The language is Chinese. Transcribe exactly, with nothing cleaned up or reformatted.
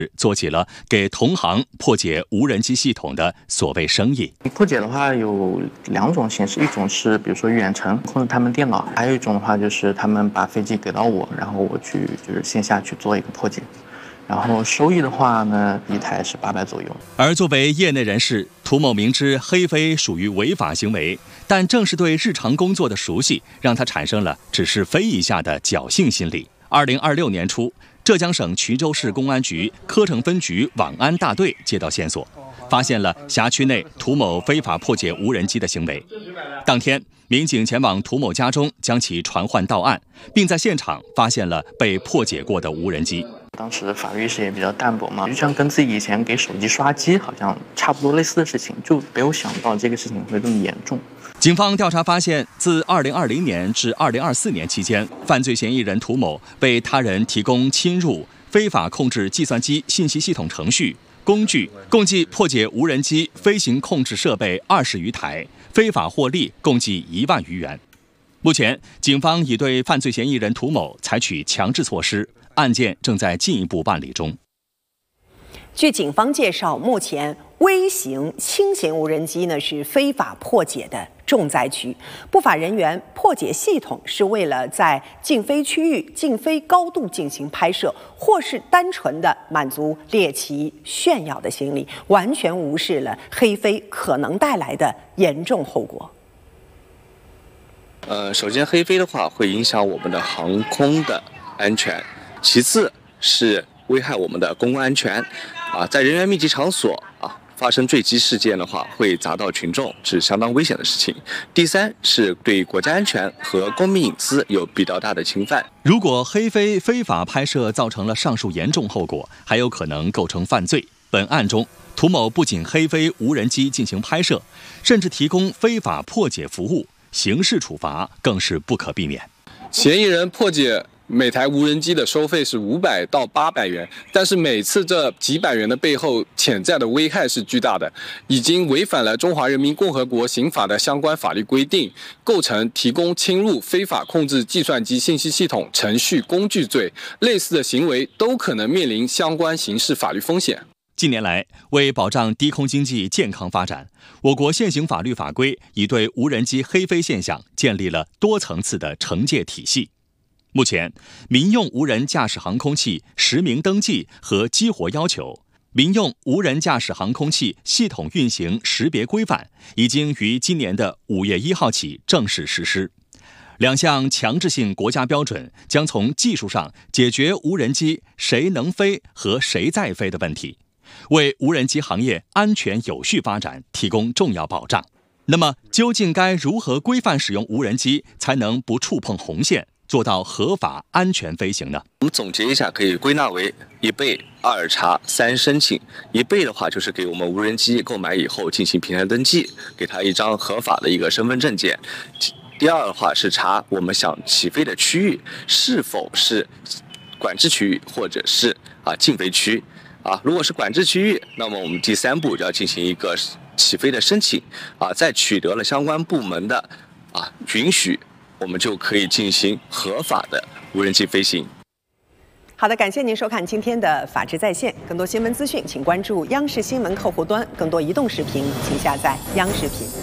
做起了给同行破解无人机系统的所谓生意。 破解的话有两种形式，一种是比如说远程控制他们电脑，还有一种的话就是他们把飞机给到我，然后我去就是线下去做一个破解。然后收益的话呢，一台是八百左右。 而作为业内人士，涂某明知黑飞属于违法行为，但正是对日常工作的熟悉，让他产生了只是飞一下的侥幸心理。二零二六年初，浙江省衢州市公安局科城分局网安大队接到线索，发现了辖区内涂某非法破解无人机的行为。当天，民警前往涂某家中，将其传唤到案，并在现场发现了被破解过的无人机。 当时法律意识也比较淡薄嘛，就像跟自己以前给手机刷机好像差不多类似的事情，就没有想到这个事情会这么严重。 警方调查发现，自二零二零年至二零二四年期间，犯罪嫌疑人涂某为他人提供侵入、非法控制计算机信息系统程序、工具，共计破解无人机飞行控制设备二十余台，非法获利共计一万余元。目前，警方已对犯罪嫌疑人涂某采取强制措施，案件正在进一步办理中。 据警方介绍，目前微型、轻型无人机呢是非法破解的重灾区。不法人员破解系统是为了在禁飞区域、禁飞高度进行拍摄，或是单纯的满足猎奇炫耀的心理，完全无视了黑飞可能带来的严重后果。 呃，首先黑飞的话会影响我们的航空的安全，其次是危害我们的公共安全。啊，在人员密集场所啊发生坠机事件的话，会砸到群众，是相当危险的事情。第三是对国家安全和公民隐私有比较大的侵犯。 如果黑飞非法拍摄造成了上述严重后果，还有可能构成犯罪。本案中，涂某不仅黑飞无人机进行拍摄，甚至提供非法破解服务，刑事处罚更是不可避免。 嫌疑人破解每台无人机的收费是五百到八百元，但是每次这几百元的背后潜在的危害是巨大的，已经违反了中华人民共和国刑法的相关法律规定，构成提供侵入非法控制计算机信息系统程序工具罪，类似的行为都可能面临相关刑事法律风险。 近年来，为保障低空经济健康发展，我国现行法律法规已对无人机黑飞现象建立了多层次的惩戒体系。目前，民用无人驾驶航空器实名登记和激活要求、民用无人驾驶航空器系统运行识别规范已经于今年的五月一号起正式实施。两项强制性国家标准将从技术上解决无人机谁能飞和谁在飞的问题，为无人机行业安全有序发展提供重要保障。那么，究竟该如何规范使用无人机，才能不触碰红线，做到合法安全飞行呢？ 我们总结一下，可以归纳为一备、二查、三申请。一备的话，就是给我们无人机购买以后进行平台登记，给他一张合法的一个身份证件。第二的话是查我们想起飞的区域是否是管制区域或者是啊禁飞区。啊，如果是管制区域，那么我们第三步就要进行一个起飞的申请，啊，在取得了相关部门的啊允许，我们就可以进行合法的无人机飞行。 好的，感谢您收看今天的《法治在线》，更多新闻资讯，请关注央视新闻客户端；更多移动视频，请下载央视频。